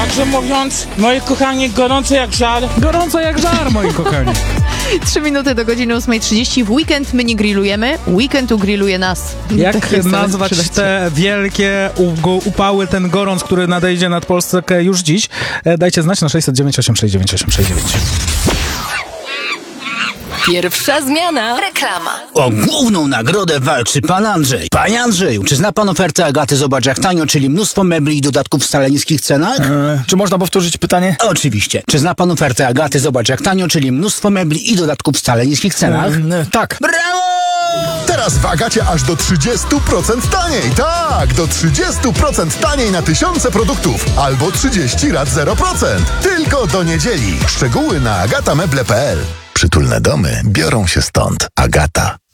Także mówiąc, moi kochani, gorąco jak żar. Gorąco jak żar, moi kochani. 3 minuty do godziny 8:30. W weekend my nie grillujemy, weekend ugrilluje nas. Jak Tak jest, nazwać przydać się. te wielkie upały, ten gorąc, który nadejdzie nad Polskę już dziś? Dajcie znać na 609 869 869. Pierwsza zmiana. Reklama. O główną nagrodę walczy pan Andrzej. Panie Andrzeju, czy zna pan ofertę Agaty Zobacz jak tanio, czyli mnóstwo mebli i dodatków w wcale niskich cenach? Czy można powtórzyć pytanie? Oczywiście. Czy zna pan ofertę Agaty Zobacz jak tanio, czyli mnóstwo mebli i dodatków w wcale niskich cenach? Tak. Brawo! Teraz w Agacie aż do 30% taniej. Tak, do 30% taniej na tysiące produktów. Albo 30 lat 0%. Tylko do niedzieli. Szczegóły na agatameble.pl. Przytulne domy biorą się stąd. Agata.